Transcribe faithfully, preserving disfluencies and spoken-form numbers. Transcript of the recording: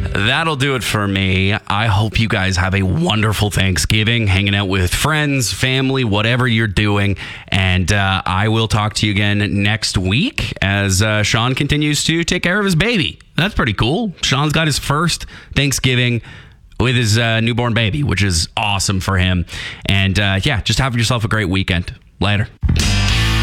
That'll do it for me. I hope you guys have a wonderful Thanksgiving, hanging out with friends, family, whatever you're doing. And uh, I will talk to you again next week as uh, Sean continues to take care of his baby. That's pretty cool. Sean's got his first Thanksgiving with his uh, newborn baby, which is awesome for him. And uh, yeah, just have yourself a great weekend. Later.